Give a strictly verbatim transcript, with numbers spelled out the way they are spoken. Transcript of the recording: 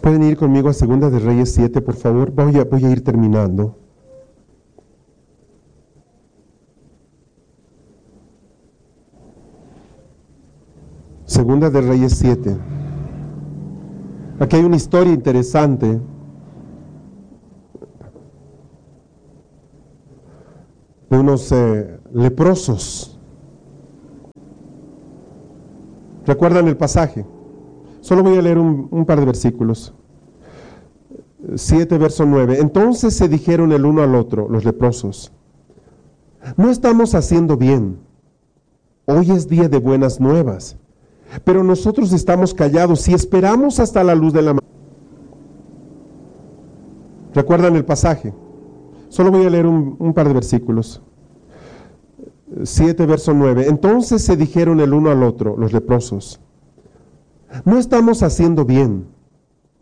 ¿Pueden ir conmigo a Segunda de Reyes siete, por favor? Voy a, voy a ir terminando. Segunda de Reyes siete. Aquí hay una historia interesante. De unos eh, leprosos. ¿Recuerdan el pasaje? Solo voy a leer un, un par de versículos. siete, verso nueve. Entonces se dijeron el uno al otro, los leprosos: no estamos haciendo bien. Hoy es día de buenas nuevas, pero nosotros estamos callados y esperamos hasta la luz de la mañana. ¿Recuerdan el pasaje? Solo voy a leer un, un par de versículos. siete, verso nueve. Entonces se dijeron el uno al otro, los leprosos: no estamos haciendo bien.